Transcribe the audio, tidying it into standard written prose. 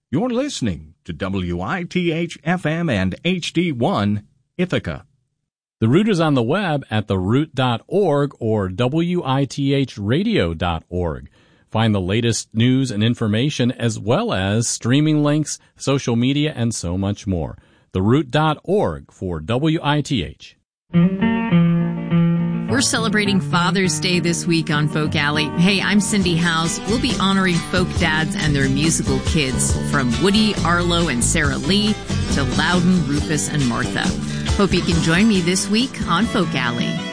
You're listening to WITH-FM and HD1 Ithaca. The Root is on the web at theroot.org or withradio.org. Find the latest news and information as well as streaming links, social media, and so much more. Theroot.org for WITH. We're celebrating Father's Day this week on Folk Alley. Hey, I'm Cindy Howes. We'll be honoring folk dads and their musical kids, from Woody, Arlo, and Sarah Lee to Loudon, Rufus, and Martha. Hope you can join me this week on Folk Alley.